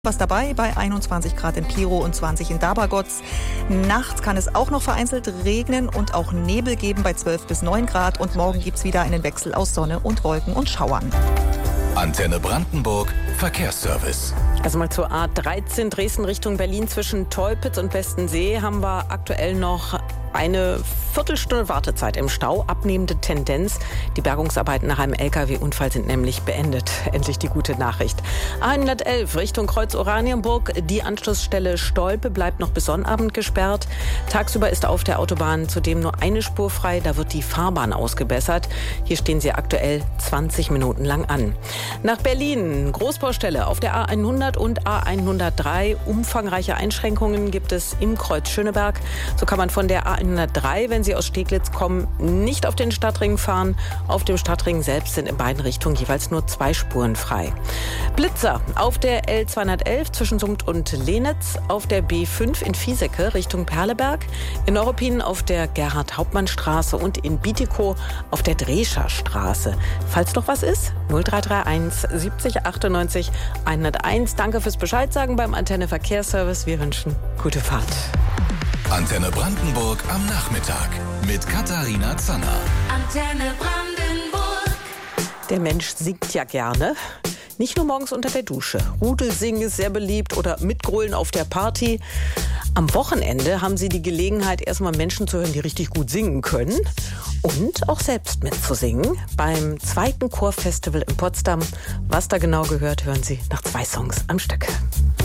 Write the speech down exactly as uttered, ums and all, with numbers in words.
Was dabei bei einundzwanzig Grad in Piro und zwanzig in Dabergotz. Nachts kann es auch noch vereinzelt regnen und auch Nebel geben bei zwölf bis neun Grad. Und morgen gibt es wieder einen Wechsel aus Sonne und Wolken und Schauern. Antenne Brandenburg Verkehrsservice. Also mal zur A dreizehn Dresden Richtung Berlin zwischen Teupitz und Westensee haben wir aktuell noch eine Viertelstunde Wartezeit im Stau, abnehmende Tendenz. Die Bergungsarbeiten nach einem L K W-Unfall sind nämlich beendet. Endlich die gute Nachricht. A hundertelf Richtung Kreuz Oranienburg. Die Anschlussstelle Stolpe bleibt noch bis Sonnabend gesperrt. Tagsüber ist auf der Autobahn zudem nur eine Spur frei. Da wird die Fahrbahn ausgebessert. Hier stehen sie aktuell zwanzig Minuten lang an. Nach Berlin, Großbaustelle auf der A hundert und A hundertdrei. Umfangreiche Einschränkungen gibt es im Kreuz Schöneberg. So kann man von der A hundertdrei, wenn Sie aus Steglitz kommen, nicht auf den Stadtring fahren. Auf dem Stadtring selbst sind in beiden Richtungen jeweils nur zwei Spuren frei. Blitzer auf der L zweihundertelf zwischen Summt und Lenitz, auf der B fünf in Viesecke Richtung Perleberg, in Neuruppin auf der Gerhard-Hauptmann-Straße und in Bietigkow auf der Drescher Straße. Falls noch was ist, null drei drei eins siebzig achtundneunzig hunderteins. Danke fürs Bescheidsagen beim Antenne Verkehrsservice. Wir wünschen gute Fahrt. Antenne Brandenburg am Nachmittag mit Katharina Zanner. Antenne Brandenburg. Der Mensch singt ja gerne. Nicht nur morgens unter der Dusche. Rudelsingen ist sehr beliebt oder mitgrölen auf der Party. Am Wochenende haben Sie die Gelegenheit, erstmal Menschen zu hören, die richtig gut singen können. Und auch selbst mitzusingen. Beim zweiten Chorfestival in Potsdam. Was da genau gehört, hören Sie nach zwei Songs am Stück.